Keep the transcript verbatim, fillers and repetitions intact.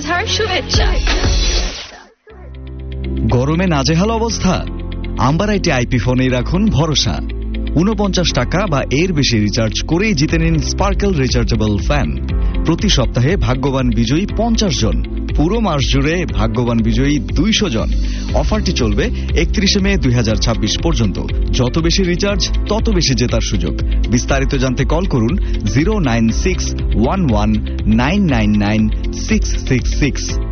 রাধার শুভেচ্ছা। গরমে নাজেহাল অবস্থা? আম্বারাইটে আইপি ফোনেই রাখুন ভরসা। উনপঞ্চাশ টাকা বা এর বেশি রিচার্জ করেই জিতে নিন স্পার্কেল রিচার্জেবল ফ্যান। প্রতি সপ্তাহে ভাগ্যবান বিজয়ী পঞ্চাশ জন, পুরো মাস জুড়ে ভাগ্যবান বিজয়ী দুইশো জন। অফারটি চলবে একত্রিশে মে দুই হাজার ছাব্বিশ পর্যন্ত। যত বেশি রিচার্জ তত বেশি জেতার সুযোগ। বিস্তারিত জানতে কল করুন zero nine six one one nine nine nine six six six.